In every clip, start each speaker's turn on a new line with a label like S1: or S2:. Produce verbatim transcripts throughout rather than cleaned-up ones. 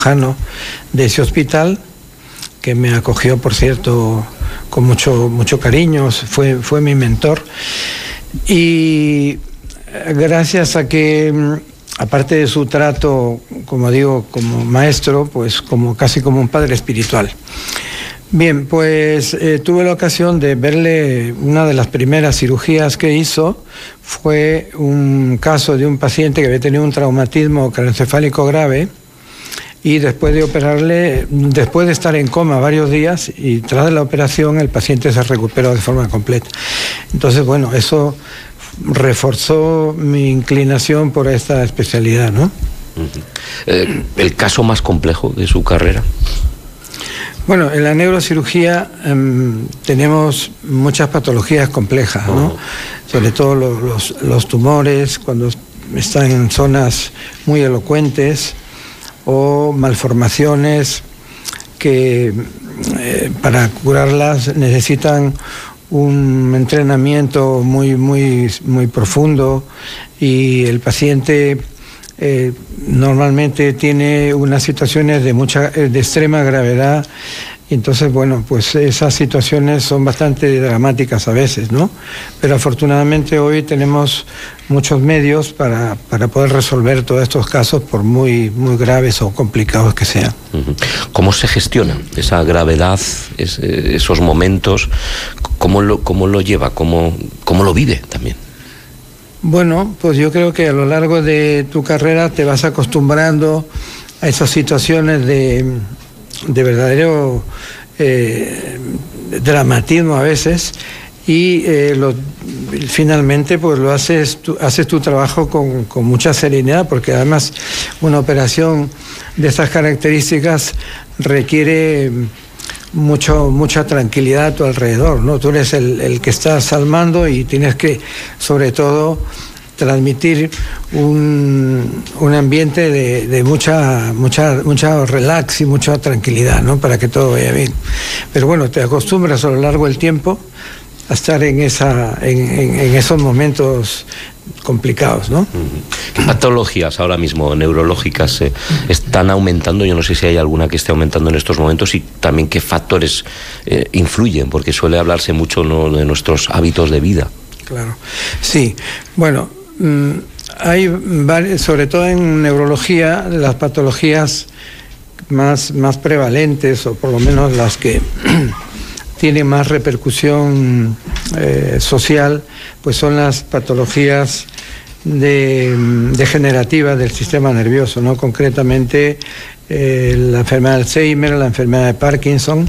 S1: de ese hospital, que me acogió, por cierto, con mucho, mucho cariño, fue, fue mi mentor. Y gracias a que, aparte de su trato, como digo, como maestro, pues como casi como un padre espiritual. Bien, pues eh, tuve la ocasión de verle. Una de las primeras cirugías que hizo fue un caso de un paciente que había tenido un traumatismo craneoencefálico grave, y después de operarle, después de estar en coma varios días, y tras la operación el paciente se recuperó de forma completa. Entonces, bueno, eso reforzó mi inclinación por esta especialidad, ¿no?
S2: Uh-huh. eh, ¿El caso más complejo de su carrera?
S1: Bueno, en la neurocirugía eh, tenemos muchas patologías complejas, ¿no? Uh-huh. Sobre todo los, los, los tumores, cuando están en zonas muy elocuentes, o malformaciones que eh, para curarlas necesitan un entrenamiento muy, muy, muy profundo, y el paciente eh, normalmente tiene unas situaciones de mucha, de extrema gravedad. Entonces, bueno, pues esas situaciones son bastante dramáticas a veces, ¿no? Pero afortunadamente hoy tenemos muchos medios para, para poder resolver todos estos casos, por muy, muy graves o complicados que sean.
S2: ¿Cómo se gestiona esa gravedad, es, esos momentos? ¿Cómo lo, cómo lo lleva? ¿Cómo, cómo lo vive también?
S1: Bueno, pues yo creo que a lo largo de tu carrera te vas acostumbrando a esas situaciones de... de verdadero eh, dramatismo a veces, y eh, lo, finalmente pues lo haces tu, haces tu trabajo con, con mucha serenidad, porque además una operación de estas características requiere mucho, mucha tranquilidad a tu alrededor, ¿no? Tú eres el, el que estás al mando, y tienes que, sobre todo, transmitir un, un ambiente de, de mucha, mucha, mucha relax y mucha tranquilidad, ¿no? Para que todo vaya bien. Pero bueno, te acostumbras a lo largo del tiempo a estar en, esa, en, en, en esos momentos complicados, ¿no?
S2: ¿Qué patologías ahora mismo neurológicas eh, están aumentando? Yo no sé si hay alguna que esté aumentando en estos momentos, y también qué factores eh, influyen, porque suele hablarse mucho, ¿no?, de nuestros hábitos de vida.
S1: Claro, sí. Bueno, hay varias, sobre todo en neurología, las patologías más, más prevalentes, o por lo menos las que tienen más repercusión eh, social, pues son las patologías de, degenerativas del sistema nervioso, ¿no? Concretamente eh, la enfermedad de Alzheimer, la enfermedad de Parkinson.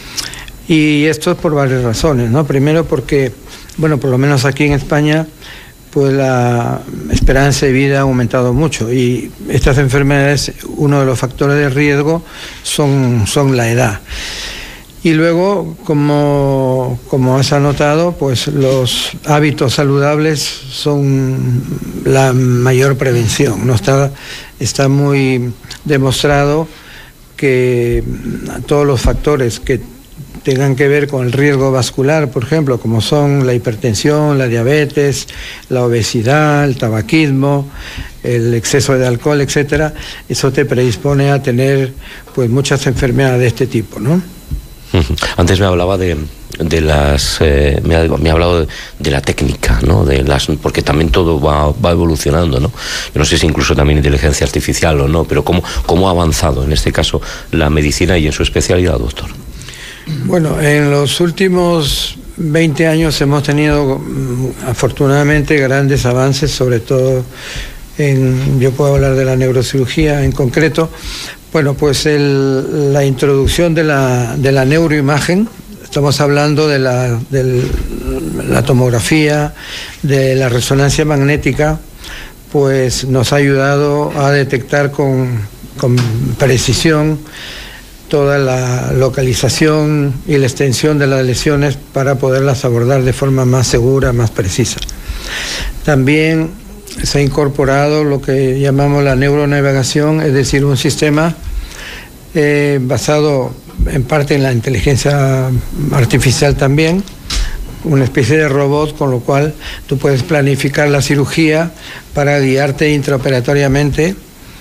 S1: Y esto es por varias razones, ¿no? Primero porque, bueno, por lo menos aquí en España, pues la esperanza de vida ha aumentado mucho, y estas enfermedades, uno de los factores de riesgo son, son la edad. Y luego, como, como has anotado, pues los hábitos saludables son la mayor prevención, ¿no? Está, está muy demostrado que todos los factores que tengan que ver con el riesgo vascular, por ejemplo, como son la hipertensión, la diabetes, la obesidad, el tabaquismo, el exceso de alcohol, etcétera, eso te predispone a tener pues muchas enfermedades de este tipo, ¿no?
S2: Antes me hablaba de, de las eh, me, ha, me ha hablado de, de la técnica, ¿no? De las, porque también todo va, va evolucionando, ¿no? Yo no sé si incluso también inteligencia artificial o no, pero cómo, cómo ha avanzado en este caso la medicina y en su especialidad, doctor.
S1: Bueno, en los últimos veinte años hemos tenido afortunadamente grandes avances, sobre todo en, yo puedo hablar de la neurocirugía en concreto. Bueno, pues el, la introducción de la, de la neuroimagen, estamos hablando de la, de la tomografía, de la resonancia magnética, pues nos ha ayudado a detectar con, con precisión toda la localización y la extensión de las lesiones para poderlas abordar de forma más segura, más precisa. También se ha incorporado lo que llamamos la neuronavegación, es decir, un sistema eh, basado en parte en la inteligencia artificial también, una especie de robot, con lo cual tú puedes planificar la cirugía para guiarte intraoperatoriamente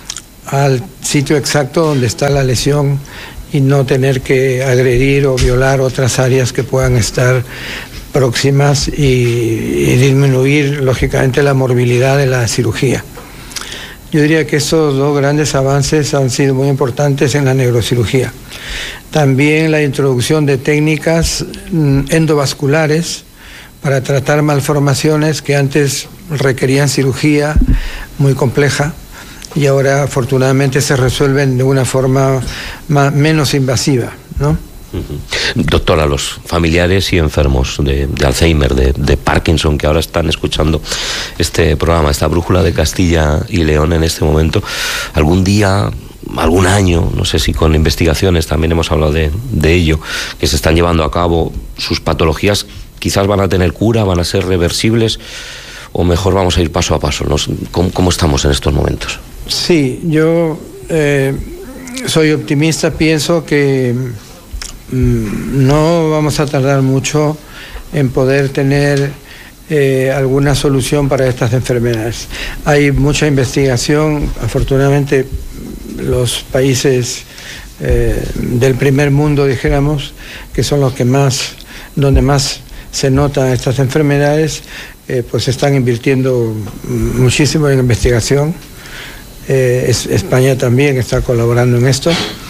S1: al sitio exacto donde está la lesión y no tener que agredir o violar otras áreas que puedan estar próximas y, y disminuir lógicamente la morbilidad de la cirugía. Yo diría que esos dos grandes avances han sido muy importantes en la neurocirugía. También la introducción de técnicas endovasculares para tratar malformaciones que antes requerían cirugía muy compleja y ahora afortunadamente se resuelven de una forma más, menos invasiva, ¿no?
S2: Doctora, los familiares y enfermos de, de Alzheimer, de, de Parkinson, que ahora están escuchando este programa, esta brújula de Castilla y León en este momento, algún día, algún año, no sé si con investigaciones, también hemos hablado de, de ello, que se están llevando a cabo, sus patologías quizás van a tener cura, van a ser reversibles, o mejor vamos a ir paso a paso, ¿no? ¿Cómo, cómo estamos en estos momentos?
S1: Sí, yo eh, soy optimista, pienso que no vamos a tardar mucho en poder tener eh, alguna solución para estas enfermedades. Hay mucha investigación, afortunadamente los países eh, del primer mundo, dijéramos, que son los que más, donde más se notan estas enfermedades, eh, pues están invirtiendo muchísimo en investigación. Eh, es, España también está colaborando en esto.